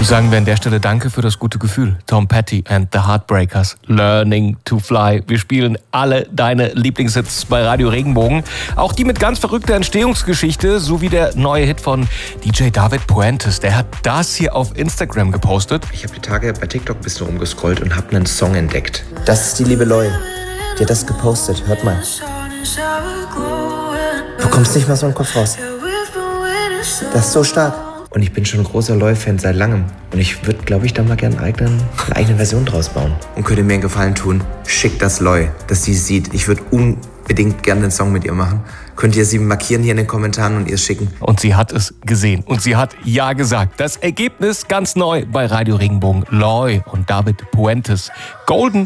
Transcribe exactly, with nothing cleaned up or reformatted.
Sagen wir an der Stelle Danke für das gute Gefühl. Tom Petty and the Heartbreakers, Learning to Fly. Wir spielen alle deine Lieblingshits bei Radio Regenbogen. Auch die mit ganz verrückter Entstehungsgeschichte, sowie der neue Hit von D J David Puentes. Der hat das hier auf Instagram gepostet. Ich habe die Tage bei TikTok ein bisschen rumgescrollt und habe einen Song entdeckt. Das ist die liebe Loi. Die hat das gepostet. Hört mal. Du kommst nicht mal so im Kopf raus. Das ist so stark. Und ich bin schon ein großer Loi-Fan seit langem. Und ich würde, glaube ich, da mal gerne eine eigene, eine eigene Version draus bauen. Und könnt ihr mir einen Gefallen tun? Schickt das Loi, dass sie es sieht. Ich würde unbedingt gerne den Song mit ihr machen. Könnt ihr sie markieren hier in den Kommentaren und ihr es schicken? Und sie hat es gesehen. Und sie hat Ja gesagt. Das Ergebnis ganz neu bei Radio Regenbogen. Loi und David Puentes. Golden.